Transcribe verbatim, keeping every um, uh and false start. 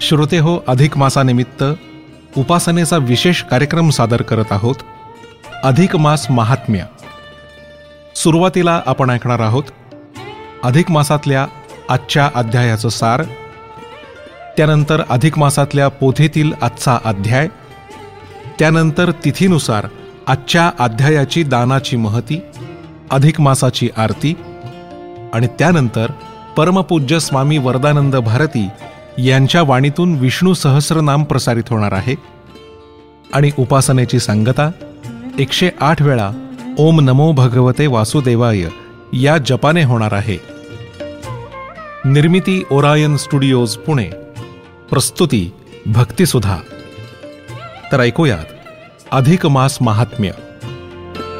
श्रोते हो, अधिक मासानिमित्त उपासनेचा विशेष कार्यक्रम सादर करत आहोत. अधिक मास महात्म्य. सुरुवातीला आपण ऐकणार आहोत अधिक मासातल्या आजच्या अध्यायाचं सार, त्यानंतर अधिक मासातल्या पोथीतील आजचा अध्याय, त्यानंतर तिथीनुसार आजच्या अध्यायाची दानाची महती, अधिक मासाची आरती, आणि त्यानंतर परमपूज्य स्वामी वरदानंद भारती यांच्या वाणीतून विष्णू सहस्रनाम प्रसारित होणार आहे. आणि उपासनेची सांगता एकशे आठ वेळा ओम नमो भगवते वासुदेवाय या जपाने होणार आहे. निर्मिती ओरायन स्टुडिओज पुणे. प्रस्तुती भक्तिसुधा. तर ऐकूयात अधिक मास महात्म्य.